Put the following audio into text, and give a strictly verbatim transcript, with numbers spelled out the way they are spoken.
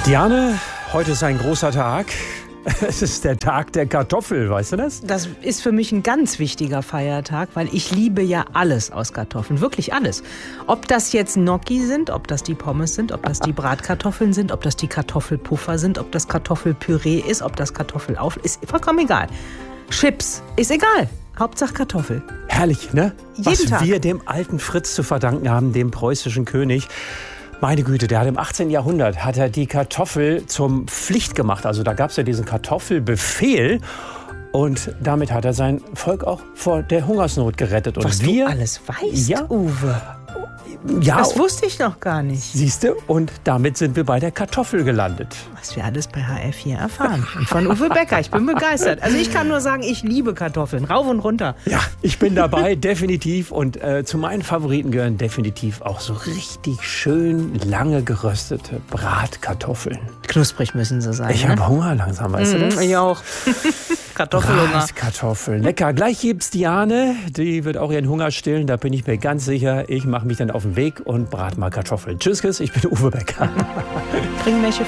Diane, heute ist ein großer Tag. Es ist der Tag der Kartoffel, weißt du das? Das ist für mich ein ganz wichtiger Feiertag, weil ich liebe ja alles aus Kartoffeln, wirklich alles. Ob das jetzt Gnocchi sind, ob das die Pommes sind, ob das die Bratkartoffeln sind, ob das die Kartoffelpuffer sind, ob das Kartoffelpüree ist, ob das Kartoffelauf ist, vollkommen egal. Chips, ist egal. Hauptsache Kartoffel. Herrlich, ne? Jeden Was Tag. wir dem alten Fritz zu verdanken haben, dem preußischen König. Meine Güte, der hat im achtzehnten Jahrhundert hat er die Kartoffel zum Pflicht gemacht. Also da gab es ja diesen Kartoffelbefehl. Und damit hat er sein Volk auch vor der Hungersnot gerettet. Und Was wir, du alles weißt, Ja. Uwe. ja, Das wusste ich noch gar nicht. siehst du, und damit sind wir bei der Kartoffel gelandet. Was wir alles bei H F hier erfahren. Und von Uwe Becker. Ich bin begeistert. Also ich kann nur sagen, ich liebe Kartoffeln. Rauf und runter. Ja, ich bin dabei, definitiv. Und äh, zu meinen Favoriten gehören definitiv auch so richtig schön lange geröstete Bratkartoffeln. Knusprig müssen sie sein. Ich ne? habe Hunger langsam, weißt du das? Ich auch. Kartoffelhunger. Bratkartoffeln. Lecker. Gleich gibt's Diane. Die wird auch ihren Hunger stillen. Da bin ich mir ganz sicher. Ich mache mich dann auf den Weg und brat mal Kartoffeln. Tschüss, Kiss. Ich bin Uwe Becker. Bring welche